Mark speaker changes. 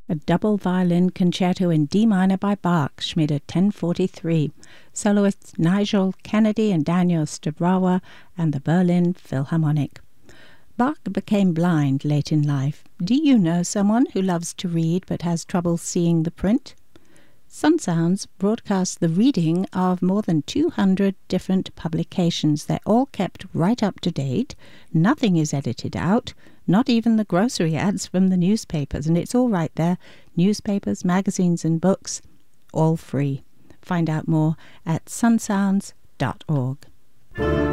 Speaker 1: a double violin concerto in D minor by Bach, Schmidt 1043, soloists Nigel Kennedy and Daniel Stabrawa, and the Berlin Philharmonic. Bach became blind late in life. Do you know someone who loves to read but has trouble seeing the print? Sun Sounds broadcasts the reading of more than 200 different publications. They're all kept right up to date. Nothing is edited out, not even the grocery ads from the newspapers, and it's all right there. Newspapers, magazines and books, all free. Find out more at sunsounds.org.